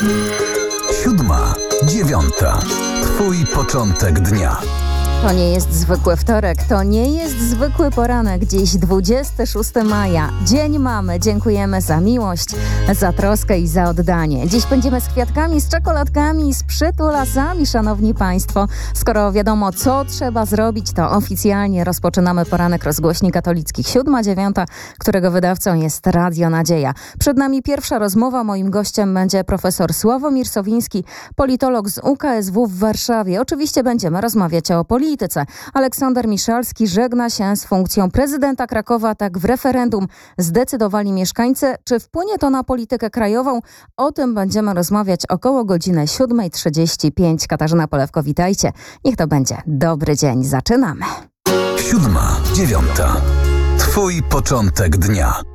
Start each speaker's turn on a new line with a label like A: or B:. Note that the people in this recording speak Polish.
A: Siódma, dziewiąta. Twój początek dnia.
B: To nie jest zwykły wtorek, to nie jest zwykły poranek. Dziś 26 maja. Dzień mamy. Dziękujemy za miłość, za troskę i za oddanie. Dziś będziemy z kwiatkami, z czekoladkami, z przytulasami, szanowni państwo. Skoro wiadomo, co trzeba zrobić, to oficjalnie rozpoczynamy poranek rozgłośni katolickich. 7-9, którego wydawcą jest Radio Nadzieja. Przed nami pierwsza rozmowa. Moim gościem będzie profesor Sławomir Sowiński, politolog z UKSW w Warszawie. Oczywiście będziemy rozmawiać o polityce. Aleksander Miszalski żegna się z funkcją prezydenta Krakowa. Tak w referendum zdecydowali mieszkańcy. Czy wpłynie to na politykę krajową? O tym będziemy rozmawiać około godziny 7:35. Katarzyna Polewko, witajcie. Niech to będzie dobry dzień. Zaczynamy.
A: 7, 9. Twój początek dnia.